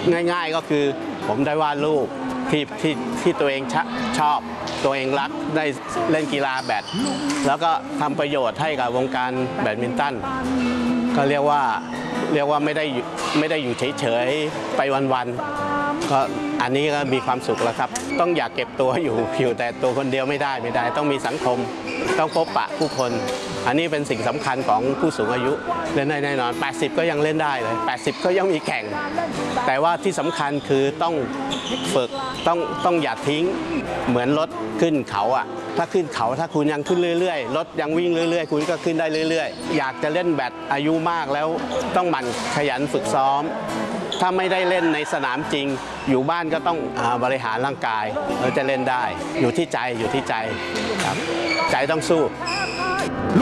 ง่ายๆก็คือผมได้วาดรูปที่ตัวเองชอบตัวเองรักได้เล่นกีฬาแบดแล้วก็ทำประโยชน์ให้กับวงการแบดมินตันก็เรียกว่าไม่ได้อยู่เฉยๆไปวันๆก็อันนี้ก็มีความสุขแล้วครับต้องอยากเก็บตัวอยู่แต่ตัวคนเดียวไม่ได้ต้องมีสังคมต้องพบปะผู้คนอันนี้เป็นสิ่งสำคัญของผู้สูงอายุเล่นได้แน่นอน80ก็ยังเล่นได้เลย80ก็ยังมีแข่งแต่ว่าที่สำคัญคือต้องฝึกต้องอย่าทิ้งเหมือนรถขึ้นเขาอ่ะถ้าขึ้นเขาถ้าคุณยังขึ้นเรื่อยๆรถยังวิ่งเรื่อยๆคุณก็ขึ้นได้เรื่อยๆอยากจะเล่นแบดอายุมากแล้วต้องหมั่นขยันฝึกซ้อมถ้าไม่ได้เล่นในสนามจริงอยู่บ้านก็ต้องบริหารร่างกายแล้วจะเล่นได้อยู่ที่ใจครับใจต้องสู้